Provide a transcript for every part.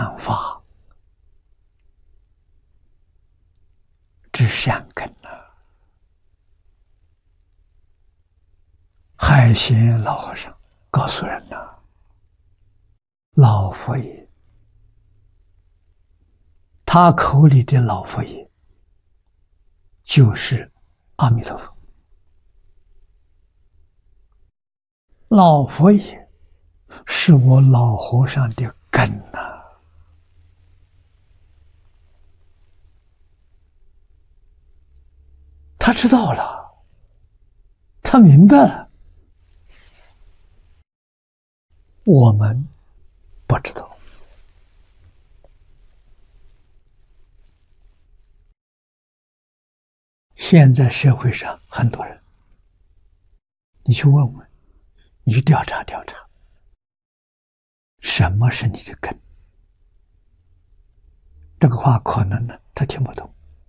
法之善根啊！海贤老和尚告诉人呐，老佛爷，他口里的老佛爷就是阿弥陀佛。老佛爷是我老和尚的根呐。他知道了，他明白了，我们不知道。现在社会上很多人，你去问问，你去调查调查，什么是你的根？这个话可能呢，他听不懂。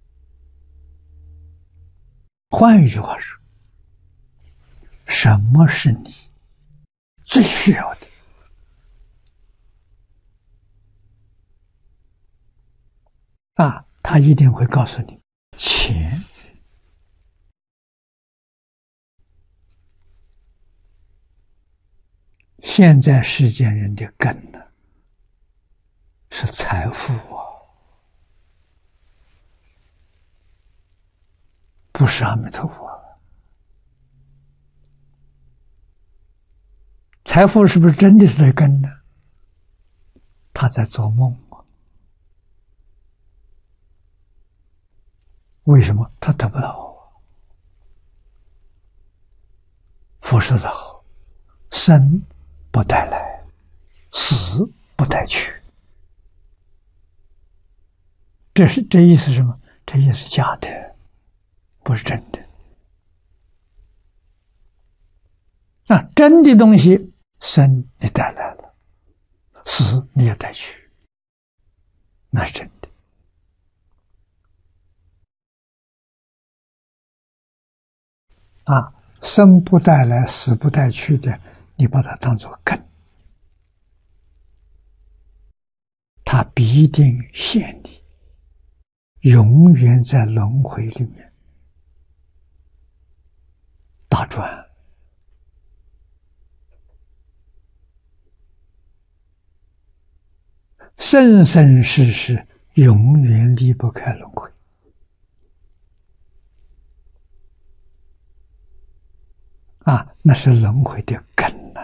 换一句话说，什么是你最需要的？他一定会告诉你，钱。现在世间人的根呢，是财富啊，不是阿弥陀佛。财富是不是真的是在根呢？他在做梦啊。为什么他得不到？佛说得好，生不带来，死不带去。这意思是什么？这意思是假的，不是真的。真的东西，生你带来了，死你也带去，那是真的。生不带来，死不带去的，你把它当作根，它必定陷你，永远在轮回里面打转。生生世世永远离不开轮回。那是轮回的根呐。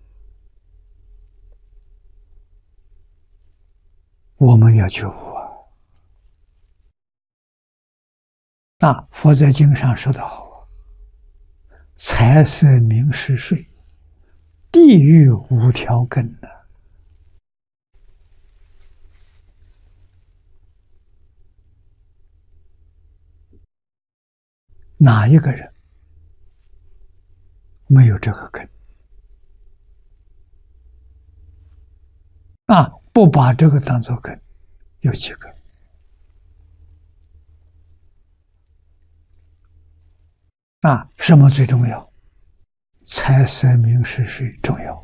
我们要觉悟佛在经上说得好，财色名食睡，地狱无条根呐。哪一个人没有这个根？不把这个当作根，有几个？什么最重要？财色名食睡重要。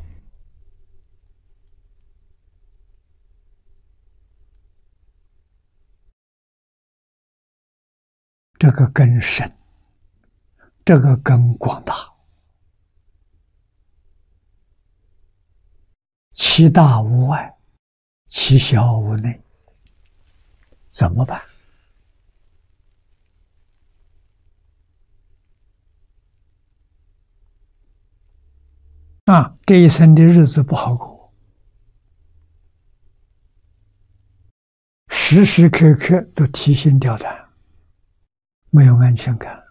这个根深，这个根广大，其大无外，其小无内，怎么办？这一生的日子不好过，时时刻刻都提心吊胆，没有安全感。